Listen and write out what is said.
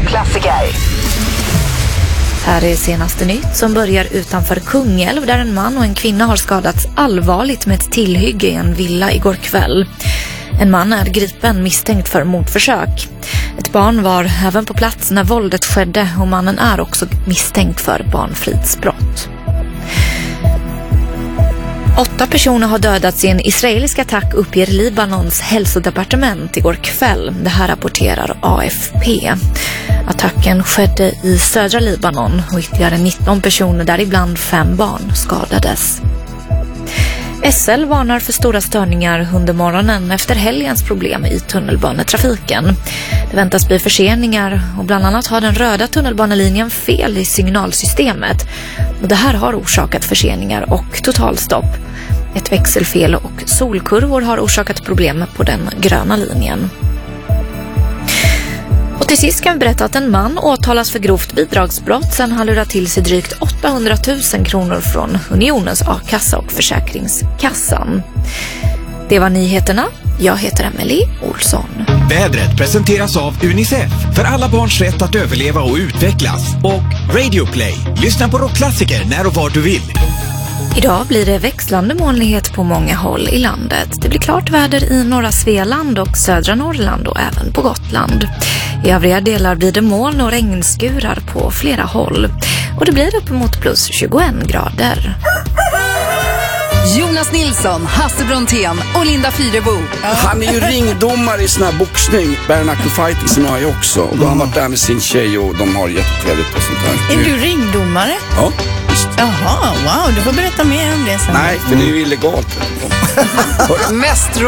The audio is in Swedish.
rockklassiker. Här är senaste nytt som börjar utanför Kungälv där en man och en kvinna har skadats allvarligt med ett tillhygge i en villa igår kväll. En man är gripen misstänkt för mordförsök. Ett barn var även på plats när våldet skedde och mannen är också misstänkt för barnfridsbrott. 8 personer har dödats i en israelisk attack, uppger Libanons hälsodepartement igår kväll. Det här rapporterar AFP. Attacken skedde i södra Libanon och ytterligare 19 personer, däribland 5 barn, skadades. SL varnar för stora störningar under morgonen efter helgens problem i tunnelbanetrafiken. Det väntas bli förseningar och bland annat har den röda tunnelbanelinjen fel i signalsystemet. Och det här har orsakat förseningar och totalstopp. Ett växelfel och solkurvor har orsakat problem på den gröna linjen. Och till sist kan vi berätta att en man åtalas för grovt bidragsbrott sedan han lurat till sig drygt 800 000 kronor från Unionens A-kassa och Försäkringskassan. Det var nyheterna. Jag heter Emily Olsson. Vädret presenteras av UNICEF för alla barns rätt att överleva och utvecklas. Och Radio Play. Lyssna på rockklassiker när och var du vill. Idag blir det växlande molnighet på många håll i landet. Det blir klart väder i norra Svealand och södra Norrland och även på Gotland. I övriga delar blir det moln och regnskurar på flera håll. Och det blir uppemot plus 21 grader. Jonas Nilsson, Hasse Brontén och Linda Fyrebo. Han är ju ringdomare i sån här boxning, bare knuckle fighting, som jag är också. Och då har han varit där med sin tjej och de har jättetrevligt och sånt där. Är du ringdomare? Ja, visst. Jaha, wow, du får berätta mer om det sen. Nej, för det är ju illegalt. Mest